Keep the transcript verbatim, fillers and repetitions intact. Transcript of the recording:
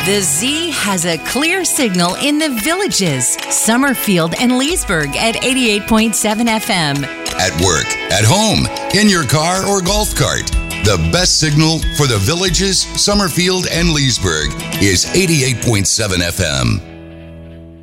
The Z has a clear signal in the Villages, Summerfield and Leesburg at eighty-eight point seven F M. At work, at home, in your car or golf cart. The best signal for the Villages, Summerfield, and Leesburg is eighty-eight point seven F M.